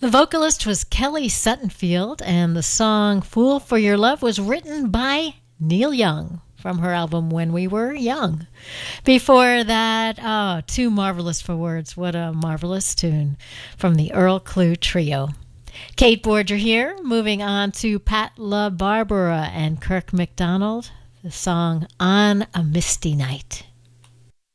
The vocalist was Kelly Suttonfield, and the song Fool for Your Love was written by Neil Young from her album When We Were Young. Before that, Too Marvelous for Words. What a marvelous tune from the Earl Clue Trio. Kate Borger here, moving on to Pat LaBarbera and Kirk MacDonald, the song On a Misty Night.